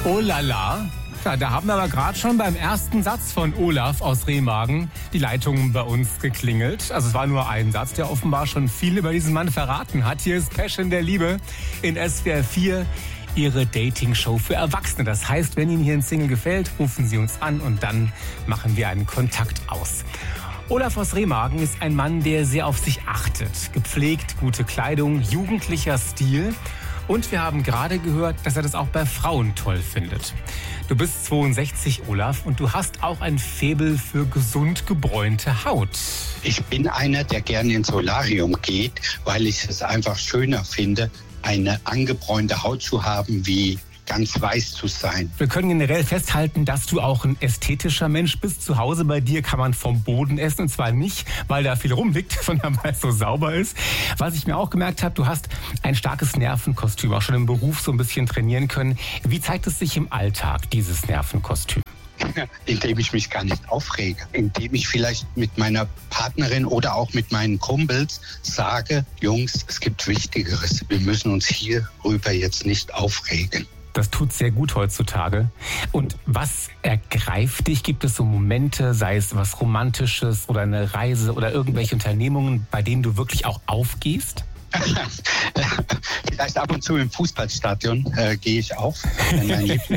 Oh la la. Ja, da haben aber gerade schon beim ersten Satz von Olaf aus Remagen die Leitungen bei uns geklingelt. Also es war nur ein Satz, der offenbar schon viel über diesen Mann verraten hat. Hier ist Passion der Liebe in SWR 4, Ihre Dating-Show für Erwachsene. Das heißt, wenn Ihnen hier ein Single gefällt, rufen Sie uns an und dann machen wir einen Kontakt aus. Olaf aus Remagen ist ein Mann, der sehr auf sich achtet. Gepflegt, gute Kleidung, jugendlicher Stil. Und wir haben gerade gehört, dass er das auch bei Frauen toll findet. Du bist 62, Olaf, und du hast auch ein Faible für gesund gebräunte Haut. Ich bin einer, der gerne ins Solarium geht, weil ich es einfach schöner finde, eine angebräunte Haut zu haben, wie ganz weiß zu sein. Wir können generell festhalten, dass du auch ein ästhetischer Mensch bist. Zu Hause bei dir kann man vom Boden essen, und zwar nicht, weil da viel rumliegt, sondern weil es so sauber ist. Was ich mir auch gemerkt habe, du hast ein starkes Nervenkostüm, auch schon im Beruf so ein bisschen trainieren können. Wie zeigt es sich im Alltag, dieses Nervenkostüm? Indem ich mich gar nicht aufrege. Indem ich vielleicht mit meiner Partnerin oder auch mit meinen Kumpels sage, Jungs, es gibt Wichtigeres. Wir müssen uns hierüber jetzt nicht aufregen. Das tut sehr gut heutzutage. Und was ergreift dich? Gibt es so Momente, sei es was Romantisches oder eine Reise oder irgendwelche Unternehmungen, bei denen du wirklich auch aufgehst? Vielleicht ab und zu im Fußballstadion gehe ich auf, wenn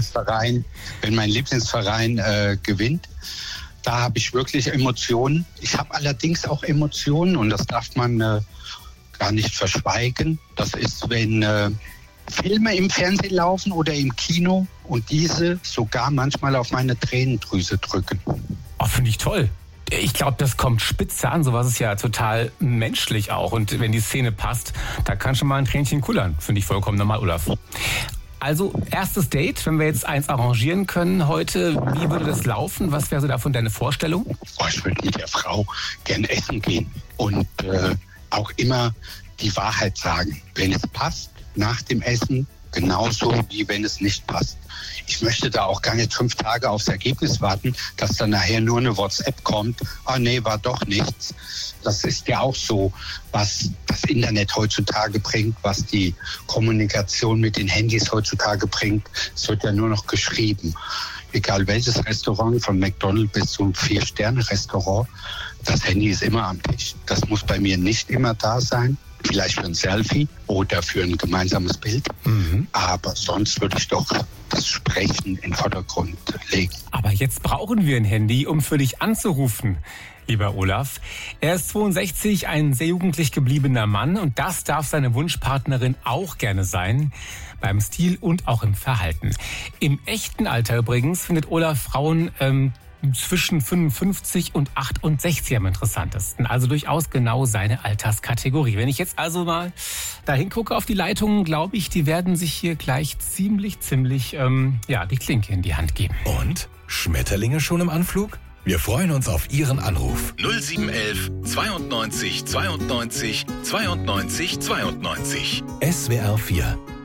mein Lieblingsverein gewinnt. Da habe ich wirklich Emotionen. Ich habe allerdings auch Emotionen und das darf man gar nicht verschweigen. Das ist, wenn Filme im Fernsehen laufen oder im Kino und diese sogar manchmal auf meine Tränendrüse drücken. Oh, finde ich toll. Ich glaube, das kommt spitze an. Sowas ist ja total menschlich auch. Und wenn die Szene passt, da kann schon mal ein Tränchen kullern. Finde ich vollkommen normal, Olaf. Also, erstes Date, wenn wir jetzt eins arrangieren können heute, wie würde das laufen? Was wäre so davon deine Vorstellung? Oh, ich würde mit der Frau gern essen gehen und auch immer die Wahrheit sagen. Wenn es passt, nach dem Essen, genauso wie wenn es nicht passt. Ich möchte da auch gar nicht 5 Tage aufs Ergebnis warten, dass dann nachher nur eine WhatsApp kommt. Ah nee, war doch nichts. Das ist ja auch so, was das Internet heutzutage bringt, was die Kommunikation mit den Handys heutzutage bringt. Es wird ja nur noch geschrieben. Egal welches Restaurant, von McDonald's bis zum 4-Sterne-Restaurant, das Handy ist immer am Tisch. Das muss bei mir nicht immer da sein. Vielleicht für ein Selfie oder für ein gemeinsames Bild. Aber sonst würde ich doch das Sprechen in den Vordergrund legen. Aber jetzt brauchen wir ein Handy, um für dich anzurufen, lieber Olaf. Er ist 62, ein sehr jugendlich gebliebener Mann, und das darf seine Wunschpartnerin auch gerne sein. Beim Stil und auch im Verhalten. Im echten Alter übrigens findet Olaf Frauen zwischen 55 und 68 am interessantesten. Also durchaus genau seine Alterskategorie. Wenn ich jetzt also mal da hingucke auf die Leitungen, glaube ich, die werden sich hier gleich ziemlich die Klinke in die Hand geben. Und? Schmetterlinge schon im Anflug? Wir freuen uns auf Ihren Anruf. 0711 92 92 92 92. SWR 4